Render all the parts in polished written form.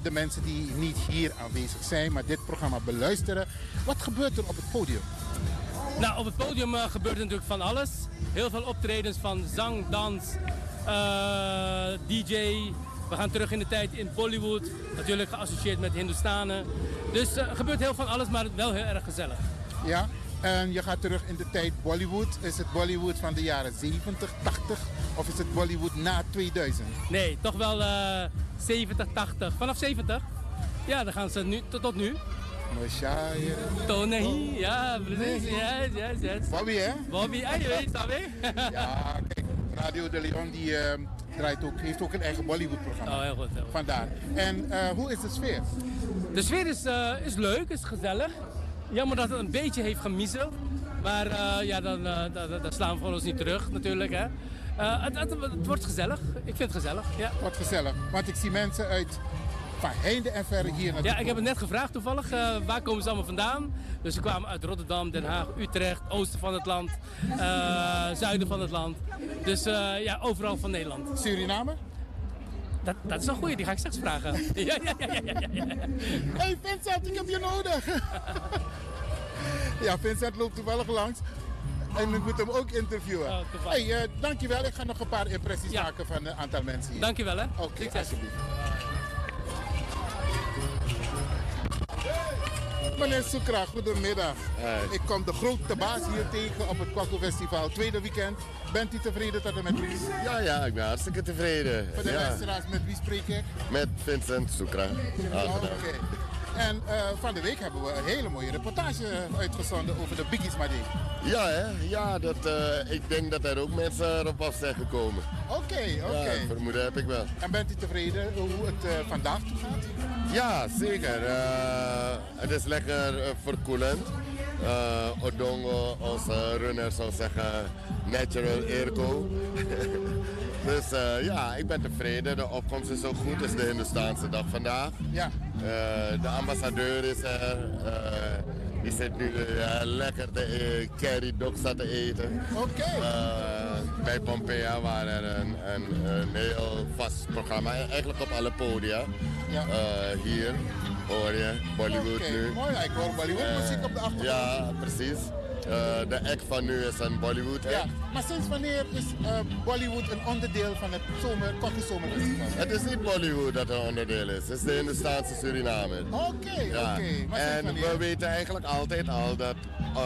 de mensen die niet hier aanwezig zijn, maar dit programma beluisteren. Wat gebeurt er op het podium? Nou, op het podium gebeurt natuurlijk van alles. Heel veel optredens van zang, dans, DJ. We gaan terug in de tijd in Bollywood. Natuurlijk geassocieerd met Hindoestanen. Dus er gebeurt heel van alles, maar wel heel erg gezellig. Ja, en je gaat terug in de tijd Bollywood. Is het Bollywood van de jaren 70, 80 of is het Bollywood na 2000? Nee, toch wel 70, 80. Vanaf 70? Ja, dan gaan ze nu, tot nu. Moshaya. Tonahi, ja, precies. Yes. Bobby, hè? Bobby, je weet het alweer. Ja, kijk, Radio de Leon die heeft ook een eigen Bollywood-programma. Oh, heel goed. Vandaar. En hoe is de sfeer? De sfeer is leuk, is gezellig. Jammer dat het een beetje heeft gemiezeld. Maar dan slaan we gewoon ons niet terug natuurlijk. Hè. Het wordt gezellig. Ik vind het gezellig. Ja. Het wordt gezellig. Want ik zie mensen uit van heinde en verre hier naartoe. Ja, ik heb het net gevraagd toevallig. Waar komen ze allemaal vandaan? Dus ze kwamen uit Rotterdam, Den Haag, Utrecht, oosten van het land, zuiden van het land. Dus overal van Nederland. Suriname? Dat is een goeie, die ga ik straks vragen. Ja. Hey Vincent, ik heb je nodig. Ja, Vincent loopt toevallig langs. En ik moet hem ook interviewen. Hey, dankjewel. Ik ga nog een paar impressies maken van een aantal mensen hier. Dankjewel, hè. Oké, alsjeblieft. Meneer Soekra, goedemiddag. Ik kom de grote baas hier tegen op het Kwaku Festival. Tweede weekend. Bent u tevreden tot en met wie? Ja, ik ben hartstikke tevreden. Voor de luisteraars, met wie spreek ik? Met Vincent Soekra. Oké. En van de week hebben we een hele mooie reportage uitgezonden over de Biggies Madi. Ja, hè? Ja, ik denk dat er ook mensen erop af zijn gekomen. Oké. Ja, vermoeden heb ik wel. En bent u tevreden hoe het vandaag toe gaat? Ja, zeker. Het is lekker verkoelend. Odongo, onze runner zou zeggen, natural airco. Dus ik ben tevreden. De opkomst is zo goed. Het is de Hindoestaanse dag vandaag. Ja. De ambassadeur is er. Die zit nu lekker de curry doksa te eten. Oké. Bij Pompeia waar er een heel vast programma, eigenlijk op alle podia. Ja. Hier hoor je Bollywood nu. Mooi, ik hoor Bollywood muziek op de achtergrond. Ja, precies. De act van nu is een Bollywood act. Ja, maar sinds wanneer is Bollywood een onderdeel van het Kwaku Zomerfestival? Het is niet Bollywood dat een onderdeel is. Het is de Hindoestaanse Surinamer. Oké. En we weten eigenlijk altijd al dat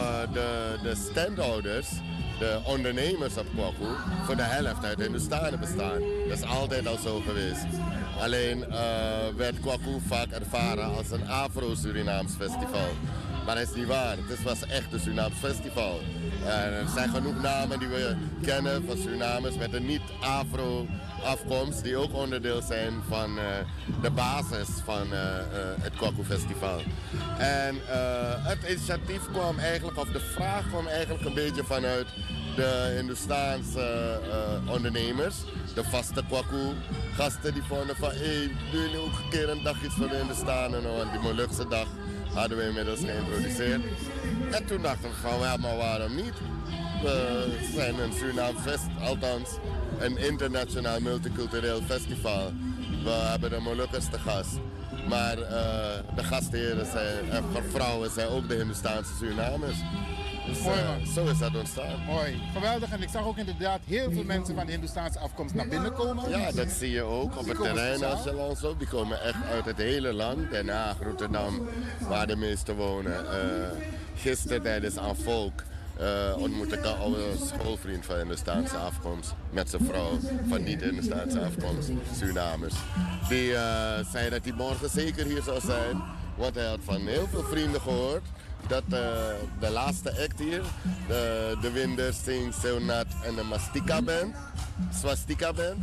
de standhouders, de ondernemers op Kwaku, voor de helft uit Hindoestanen bestaan. Dat is altijd al zo geweest. Alleen werd Kwaku vaak ervaren als een Afro-Surinaams festival. Maar dat is niet waar. Het was echt een Surinaams festival. Er zijn genoeg namen die we kennen van Surinamers met een niet-Afro-afkomst, die ook onderdeel zijn van de basis van het Kwaku Festival. En het initiatief kwam eigenlijk, of de vraag kwam eigenlijk een beetje vanuit de Hindoestaanse ondernemers, de vaste Kwaku-gasten die vonden van, doen jullie ook een keer een dag iets voor de Hindoestanen, want die Molukse dag hadden we inmiddels geïntroduceerd. En toen dachten we van, ja, maar waarom niet? We zijn een Surinaams althans een internationaal multicultureel festival. We hebben de Molukkers te gast. Maar de gastheren en vrouwen zijn ook de Hindoestaanse Surinamers. Dus, mooi man. Zo is dat ontstaan. Mooi, geweldig. En ik zag ook inderdaad heel veel mensen van de Hindoestaanse afkomst naar binnen komen. Ja, dat zie je ook op het terrein als je langs loopt. Die komen echt uit het hele land. Den Haag, Rotterdam, waar de meesten wonen. Gisteren tijdens aan Volk ontmoette ik een oude schoolvriend van Hindoestaanse afkomst. Met zijn vrouw van niet-Hindoestaanse afkomst, Surinamers. Die zei dat hij morgen zeker hier zou zijn. Want hij had van heel veel vrienden gehoord dat de laatste act hier, de Winder, Sing, Seonat en de Mastika Band, Swastika Band,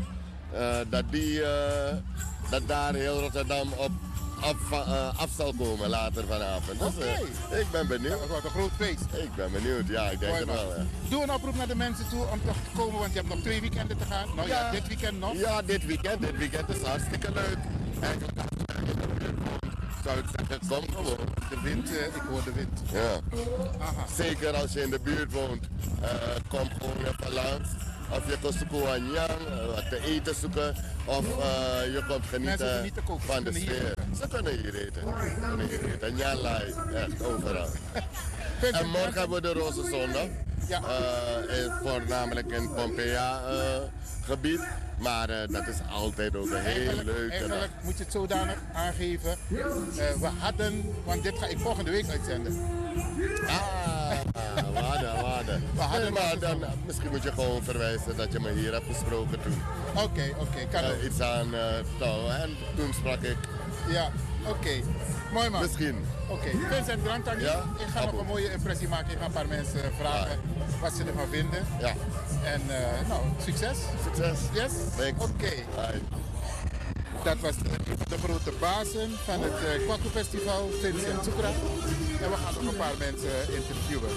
dat daar heel Rotterdam op af zal komen later vanavond. Dus, ik ben benieuwd. Het wordt een groot feest. Ik ben benieuwd, ja, ik denk het wel. Ja. Doe een oproep naar de mensen toe om toch te komen, want je hebt nog 2 weekenden te gaan. Nou ja, dit weekend nog. Ja, dit weekend is hartstikke leuk. Eigenlijk zou ik zeggen, kom gewoon. De wind, ik hoor de wind. Ja. Aha. Zeker als je in de buurt woont, kom gewoon even langs. Of je komt zoeken aan Yang, wat te eten zoeken. Of je komt genieten van de sfeer. Ze kunnen hier eten. En Jan echt overal. En morgen hebben we de Roze Zondag. Ja. Voornamelijk in Pompeia gebied. Maar dat is altijd ook een heel leuk. Eigenlijk moet je het zodanig aangeven. We hadden, want dit ga ik volgende week uitzenden. Waarde. Maar dan, misschien moet je gewoon verwijzen dat je me hier hebt gesproken toen. Oké, kan ook. Iets aan touwen en toen sprak ik. Ja, oké. Mooi man. Misschien. Oké, Vincent Grantang. Ja? Ik ga nog een mooie impressie maken. Ik ga een paar mensen vragen wat ze ervan vinden. Ja. En nou, succes. Succes. Yes? Oké. Dat was de grote bazen van het Kwaku Festival, Vincent Soekra. En we gaan nog een paar mensen interviewen.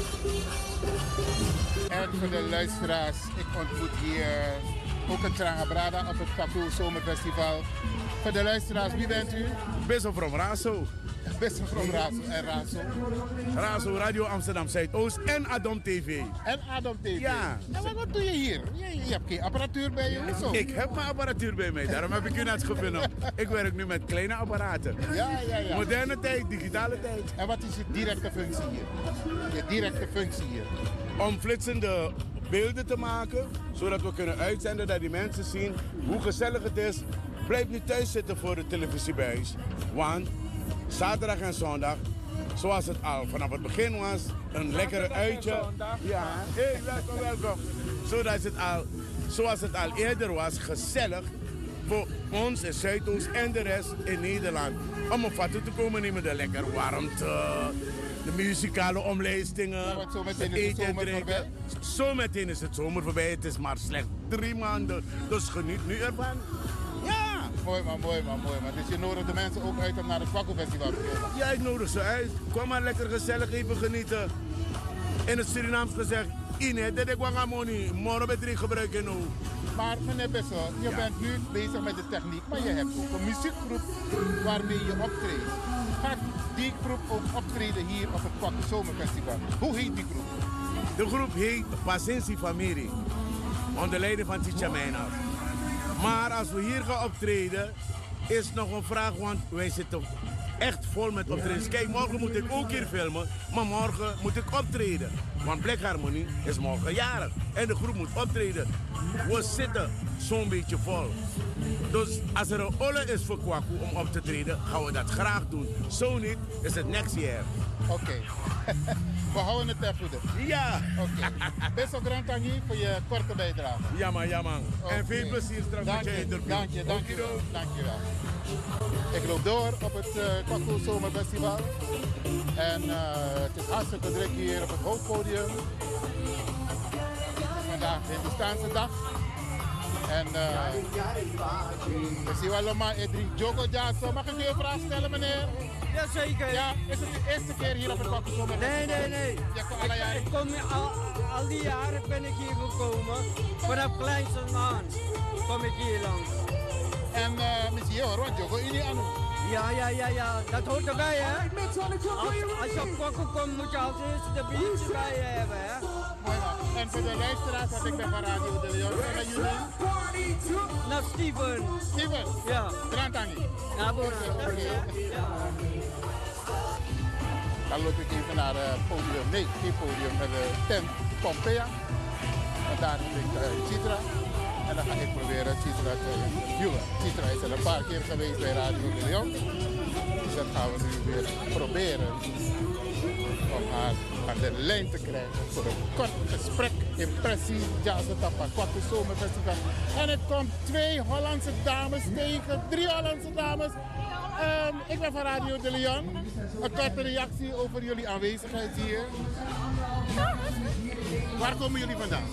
En voor de luisteraars, ik ontmoet hier ook een Tranga Brada op het Kwaku Zomerfestival. Voor de luisteraars, wie bent u? Bishop from Razo. Bishop from Razo en Razo. Razo, Radio Amsterdam Zuidoost en Adom TV. En Adom TV? Ja. En wat doe je hier? Je hebt geen apparatuur bij je? Zo. Ik heb mijn apparatuur bij mij, daarom heb ik u net gevonden. Ik werk nu met kleine apparaten. Ja. Moderne tijd, digitale tijd. En wat is je directe functie hier? Je directe functie hier? Om flitsende beelden te maken, zodat we kunnen uitzenden dat die mensen zien hoe gezellig het is. Blijf niet thuis zitten voor de televisiebuis. Want zaterdag en zondag, zoals het al vanaf het begin was, een lekkere uitje. Ja, hey, welkom. Zoals het al eerder was, gezellig voor ons in Zuidoost en de rest in Nederland. Om op vatten te komen nemen, de lekker warmte, de muzikale omlijstingen, het eten en drinken. Zo meteen is het zomer voorbij, het is maar slechts 3 maanden, dus geniet nu ervan. Ja! Mooi man. Dus je nodigt de mensen ook uit om naar het Kwaku Festival te komen? Ja, ik nodig ze uit. Kom maar lekker gezellig even genieten. In het Surinaams gezegd, Ine, dat ik wat money, morgen ben ik gebruiken nu. Maar meneer Bessel, je bent nu bezig met de techniek, maar je hebt ook een muziekgroep waarmee je optreedt. Gaat die groep ook optreden hier op het Kwaku Zomerfestival? Hoe heet die groep? De groep heet Pasensi Famiri, onder leiding van Ticha Meijner. Maar als we hier gaan optreden, is nog een vraag, want wij zitten echt vol met optredens. Kijk, morgen moet ik ook hier filmen, maar morgen moet ik optreden. Want Black Harmony is morgen jarig en de groep moet optreden. We zitten zo'n beetje vol. Dus als er een olle is voor Kwaku om op te treden, gaan we dat graag doen. Zo niet, is het next year. Oké. We houden het ter goede. Ja. Oké. Best wel Grantang hier voor je korte bijdrage. Ja man. Okay. En veel plezier straks met je interview. Dank je wel. Ik loop door op het Kwaku Zomerfestival. En het is hartstikke druk hier op het hoofdpodium. Vandaag Hindustaanse dag. En we zien wel allemaal Edri Jogo Jaso. Mag ik u een vraag stellen, meneer? Jazeker. Ja, is het uw eerste keer hier op het Kwaku Zomerfestival? Nee. Je komt alle jaren? Ik kom al die jaren ben ik hier gekomen. Vanaf kleinste aan kom ik hier langs. En misschien hoor, wat Jogo in die aan. Ja, dat hoort erbij, hè? Als je op Kwaku komt, moet je als eerste de biertjes bij je hebben, hè? En voor de luisteraars, want ik ben van Radio de Leon, en jullie? Nou, Steven. Steven? Ja. Grantangi? Ja, Dan loop ik even naar het podium, nee, geen podium, met de tent Pompeia. En daar heb ik Chitra. En dan ga ik proberen Chitra te interviewen. Chitra is al een paar keer geweest bij Radio de Leon. Dus dat gaan we nu weer proberen om haar aan de lijn te krijgen voor een kort gesprek, impressie, Jazzatapa, Kwaku Zomerfestival. En het komt 2 Hollandse dames tegen 3 Hollandse dames. Ik ben van Radio de Leon. Een korte reactie over jullie aanwezigheid hier. Waar komen jullie vandaan?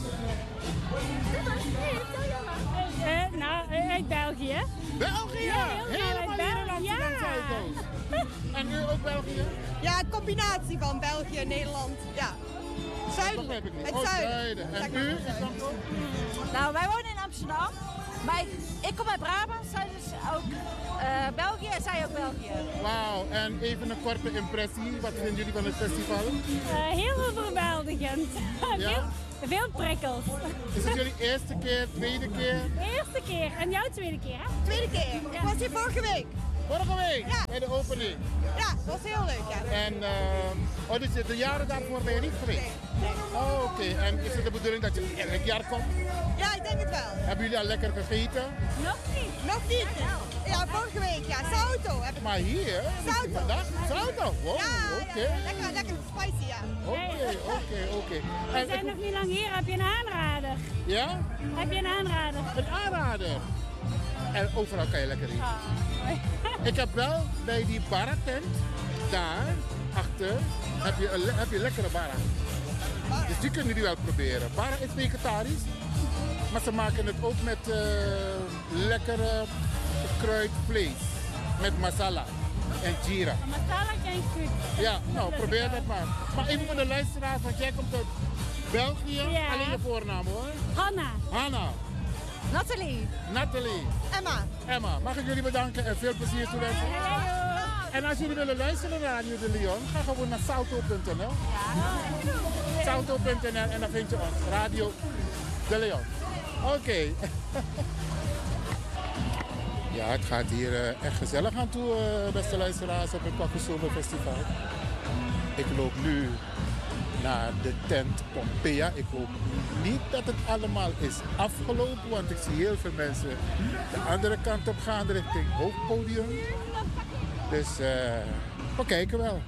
Uit België. België? Ja, helemaal Nederland ja. En u ook België? Ja, een combinatie van België en Nederland. Ja. Zuidelijk. Het zuiden. En u? Nou, wij wonen in Amsterdam. Maar ik kom uit Brabant, zij dus ook België en zij ook België. Wauw, en even een korte impressie. Wat vinden jullie van het festival? Heel overweldigend. Ja? Veel prikkels. Is het jullie eerste keer, tweede keer? Eerste keer. En jouw tweede keer, hè? Tweede keer. Ik was hier vorige week. Vorige week? Ja. Bij de opening? Ja, dat was heel leuk, ja. En dus de jaren daarvoor ben je niet geweest? Nee. Oh, oké. En is het de bedoeling dat je elk jaar komt? Ja, ik denk het wel. Hebben jullie al lekker gegeten? Nog niet. Nog niet. Ja, vorige week, ja. Salto heb ik. Maar hier? Salto. Vandaag? Salto? Wow, Ja, oké. ja, lekker spicy, ja. Oké. We zijn nog niet lang hier. Heb je een aanrader? Ja? Heb je een aanrader? Een aanrader. En overal kan je lekker eten. Ik heb wel bij die barra-tent, daar achter, heb je lekkere barra. Dus die kunnen jullie wel proberen. Barra is vegetarisch, maar ze maken het ook met lekkere gekruid vlees. Met masala en jira. Masala ken ik goed. Ja, nou probeer dat maar. Maar even voor de luisteraars, want jij komt uit België. Ja. Alleen je voornaam hoor. Hanna. Hanna. Natalie. Emma, mag ik jullie bedanken en veel plezier toewensen. En als jullie willen luisteren naar Radio de Leon, ga gewoon naar salto.nl. Salto.nl en dan vind je ons, Radio de Leon. Oké. Ja, het gaat hier echt gezellig aan toe, beste luisteraars, op het Kwaku Festival. Ik loop nu naar de tent Pompea. Ik hoop niet dat het allemaal is afgelopen, want ik zie heel veel mensen de andere kant op gaan richting hoofdpodium. Dus we kijken wel.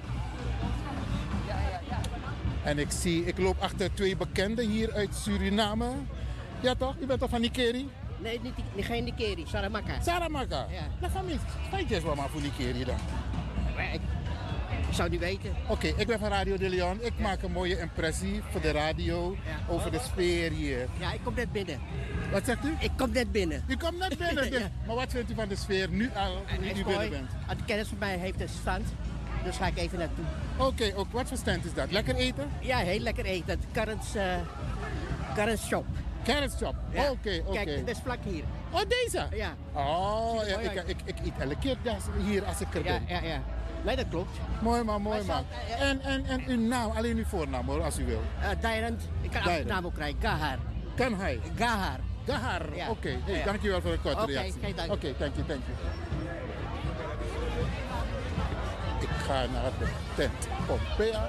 En ik loop achter twee bekenden hier uit Suriname. Ja toch? U bent toch van Nikeri? Nee, geen Nikeri, Saramaka. Saramaka? Ja. Nou, van mij, feitjes wel maar voor Nikeri dan. Ik zou niet weten. Oké, ik ben van Radio de Leon. Ik maak een mooie impressie voor de radio over de sfeer hier. Ja, ik kom net binnen. Wat zegt u? Ik kom net binnen. U komt net binnen. Dus. Maar wat vindt u van de sfeer nu al, nu u binnen bent? Een kennis van mij heeft een stand, dus ga ik even naartoe. Oké, ook wat voor stand is dat? Lekker eten? Ja, heel lekker eten. Currents Shop. Currents Shop, ja. Oké. Kijk, dit is vlak hier. Oh, deze? Ja. Oh, ja, ik eet elke keer hier als ik er ben. Ja. Nee, dat klopt. Mooi man. En uw naam, alleen uw voornaam hoor, als u wil. Dyrend, ik kan de naam ook krijgen. Gahar. Kan hij? Gahar, ja. Oké. Hey, dankjewel voor de korte reactie. Oké, thank you. Ik ga naar de tent Pompea.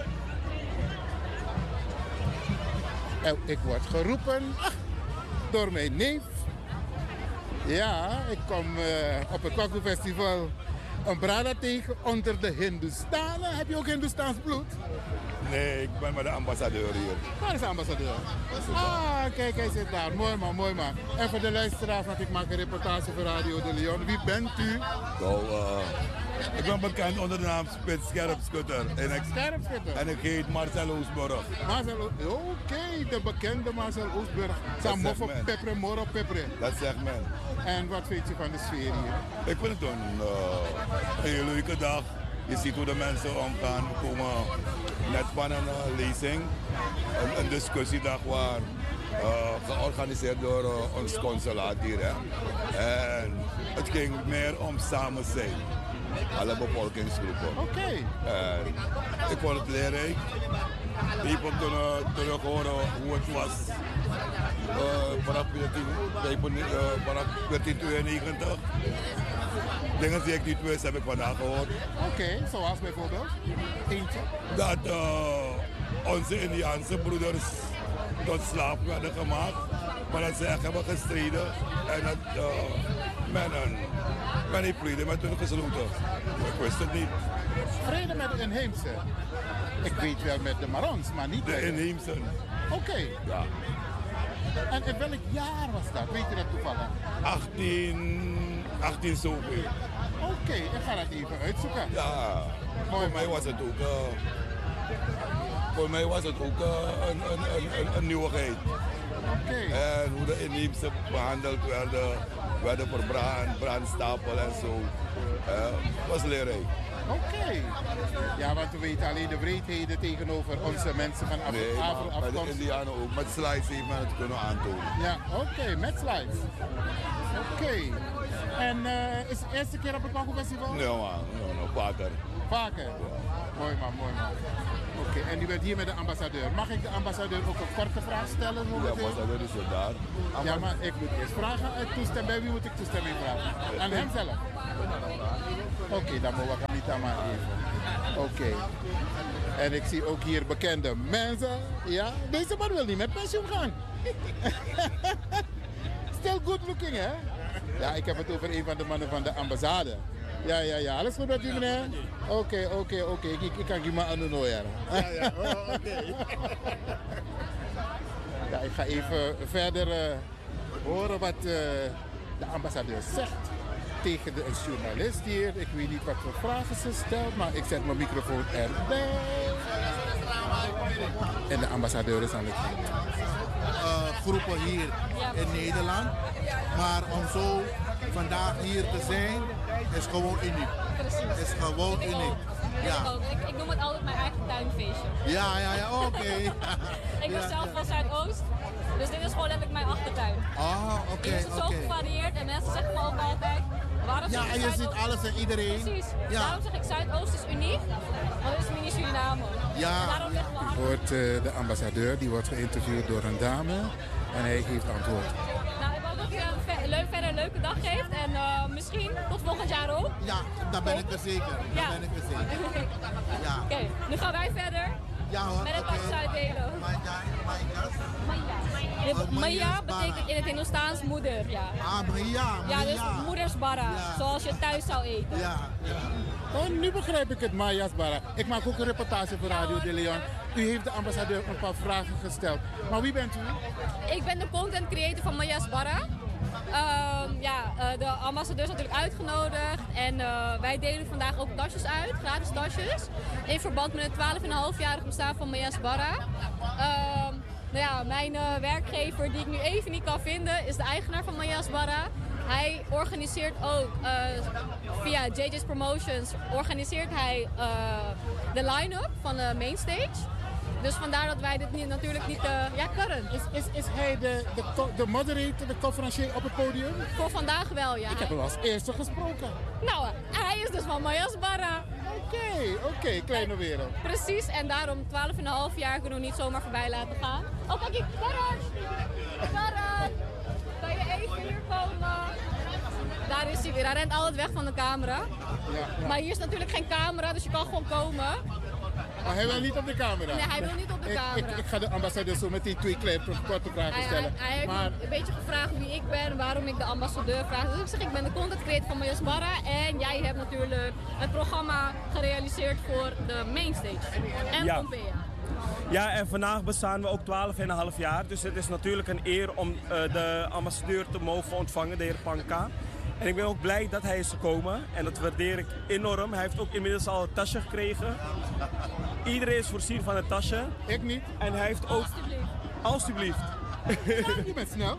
En ik word geroepen door mijn neef. Ja, ik kom op het Kwaku Festival een brada tegen onder de Hindoestanen. Heb je ook Hindoestaans bloed? Nee, ik ben met de ambassadeur hier. Waar is de ambassadeur? Kijk, hij zit daar. Mooi man. En voor de luisteraars, want ik maak een reportage voor Radio de Leon. Wie bent u? Nou, ik ben bekend onder de naam Spits Scherpschutter. En ik heet Marcel Oostburg. Oké, de bekende Marcel Oostburg. Samoffo pepre, moro pepre. Dat zegt men. En wat vind je van de sfeer hier? Ik vind het een hele leuke dag. Je ziet hoe de mensen omgaan. We komen net van een lezing, een discussiedag waar georganiseerd door ons consulaat hier. Hè. En het ging meer om samen zijn. Alle bevolkingsgroepen. Oké. Ik vond het leerrijk. People kunnen terug horen hoe het was vanaf 1492. Dingen die ik niet wist, heb ik vandaag gehoord. Oké, zoals bijvoorbeeld? Eentje? Dat onze Indiaanse broeders tot slaaf werden gemaakt, maar dat ze echt hebben gestreden en dat men heeft vrede met hun gesloten. Ik wist het niet. Vrede met de inheemse? Ik weet wel met de Marons, maar niet de inheemse. Oké. Ja. En in welk jaar was dat? Weet je dat toevallig? 18 zoveel. Oké, ik ga dat even uitzoeken. Ja, voor mij was het ook een nieuwigheid. Okay. En hoe de inheemse behandeld werden verbrand, brandstapel en zo. Was leerrijk. Oké. Ja, want we weten alleen de wreedheden tegenover onze mensen van Afro-afkomst. Maar de Indianen ook. Met slides heeft men het kunnen aantonen. Ja, oké, met slides. Oké. En is het de eerste keer op het Kwaku Festival? Nee man, vaker. Vaker? Ja. Mooi man. Oké, en u bent hier met de ambassadeur. Mag ik de ambassadeur ook een korte vraag stellen? De ambassadeur is daar. Ja, maar ik moet eerst vragen uit toestemming. Bij wie moet ik toestemming vragen? Aan hem zelf? Oké, dan moet ik hem niet aan maar even. Oké. En ik zie ook hier bekende mensen. Ja, deze man wil niet met pensioen gaan. Still good looking, hè? Ja, ik heb het over een van de mannen van de ambassade. Ja. Alles goed met u, meneer? Oké. Ik kan je maar aan doen, ja. Oké. Ja, ik ga even verder horen wat de ambassadeur zegt tegen de journalist hier. Ik weet niet wat voor vragen ze stelt, maar ik zet mijn microfoon erbij. En de ambassadeur is aan het groepen hier in Nederland. Maar om zo vandaag hier te zijn, is gewoon uniek. Precies. Is gewoon uniek. Ja. Ik noem het altijd mijn eigen tuinfeestje. Ja, oké. Ik ben zelf van Zuidoost, dus dit is gewoon letterlijk mijn achtertuin. Oké. Het is zo gevarieerd en mensen zeggen me ook altijd, waarom ja, en je ziet alles en iedereen. Precies. Ja. Daarom zeg ik Zuidoost is uniek, want het is mini Suriname. Ja. Daarom ligt mijn hart. Wordt de ambassadeur, die wordt geïnterviewd door een dame en hij geeft antwoord. Nou, ik hoop dat u verder een leuke dag geeft en misschien tot volgend jaar ook. Ja, daar ben ik er zeker. Ja. Ja. Oké, nu gaan wij verder. Ja hoor. Met het pakjes uitdelen. Maya betekent in het Hindoestaans moeder, ja. Maya. Ja, dus moedersbarra, zoals je thuis zou eten. Ja. Oh, nu begrijp ik het, Maya's Barra. Ik maak ook een reportage voor Radio de Leon. U heeft de ambassadeur een paar vragen gesteld. Maar wie bent u? Ik ben de content creator van Maya's Barra. De ambassadeur is natuurlijk uitgenodigd en wij delen vandaag ook tasjes uit, gratis tasjes. In verband met het 12,5-jarig bestaan van Maya's Barra. Mijn werkgever, die ik nu even niet kan vinden, is de eigenaar van Maya's Barra. Hij organiseert ook via JJ's Promotions de line-up van de mainstage. Dus vandaar dat wij dit natuurlijk niet karren. Is hij de moderator, de conferencier op het podium? Voor vandaag wel, ja. Ik heb hem als eerste gesproken. Nou, hij is dus van Maya's Barra. Oké, kleine wereld. Precies, en daarom 12,5 jaar kunnen we niet zomaar voorbij laten gaan. Oh, kijk, Karan! Kan je even hier komen? Daar is hij weer. Hij rent altijd weg van de camera. Ja. Maar hier is natuurlijk geen camera, dus je kan gewoon komen. Maar hij wil niet op de camera? Nee, hij wil niet op de camera. Ik ga de ambassadeur zo meteen 2 korte vragen stellen. Hij heeft een beetje gevraagd wie ik ben, waarom ik de ambassadeur vraag. Dus ik zeg, ik ben de content creator van Maya's Barra. En jij hebt natuurlijk het programma gerealiseerd voor de mainstage. En Pompeia. Ja, en vandaag bestaan we ook 12,5 jaar. Dus het is natuurlijk een eer om de ambassadeur te mogen ontvangen, de heer Panka. En ik ben ook blij dat hij is gekomen en dat waardeer ik enorm. Hij heeft ook inmiddels al een tasje gekregen. Iedereen is voorzien van een tasje. Ik niet. En hij heeft ook... Alsjeblieft. Je bent snel.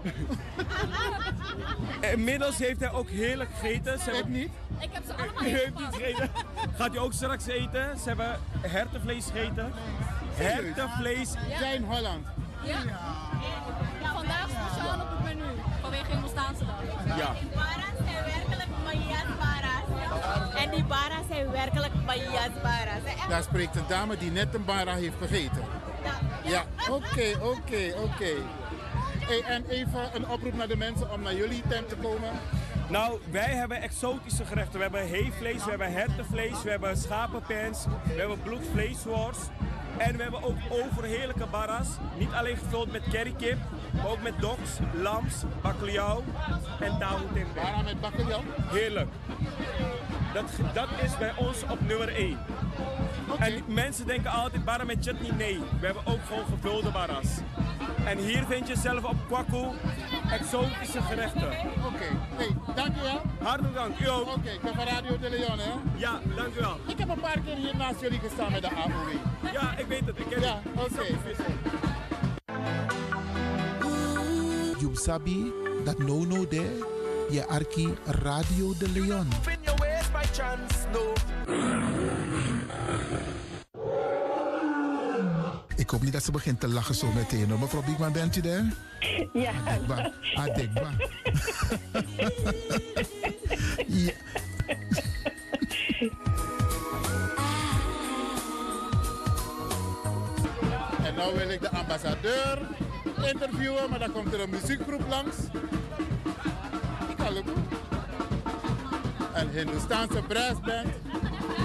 Inmiddels heeft hij ook heerlijk gegeten. Ik niet. Ik heb ze allemaal U heeft niet gegeten. Gaat hij ook straks eten? Ze hebben hertenvlees gegeten. Hertenvlees. Zijn Holland. Ja. Vandaag speciaal op het menu, vanwege Hindoestaanse dag. Ja. Die barra's zijn werkelijk Maya's barra's. En die barra's zijn werkelijk Maya's barra's. Daar spreekt een dame die net een barra heeft gegeten. Ja, oké. Hey, en even een oproep naar de mensen om naar jullie tent te komen. Nou, wij hebben exotische gerechten. We hebben heevlees, we hebben hertenvlees, we hebben schapenpens, we hebben bloedvleesworst. En we hebben ook overheerlijke barra's. Niet alleen gevuld met currykip, maar ook met doks, lams, bakkeljauw en tahu tempe. Barra met bakkeljauw? Heerlijk. Dat is bij ons op nummer 1. Okay. En mensen denken altijd barra met chutney. Nee, we hebben ook gewoon gevulde barra's. En hier vind je zelf op Kwaku exotische gerechten. Oké, hey, dank u wel. Hartelijk dank, u ook. Oké, ik ben van Radio de Leon, hè? Ja, dank u wel. Ik heb een paar keer hier naast jullie gestaan met de AOW. Ja, ik weet het. Ik ken het. Oké. You sabi that no there, je arki Radio de Leon. hoop niet dat ze begint te lachen zo meteen. Hoor. Mevrouw Biekman, bent u daar? Ja. Adekba. Ja. En nu wil ik de ambassadeur interviewen, maar dan komt er een muziekgroep langs. Een Hindoestaanse brassband.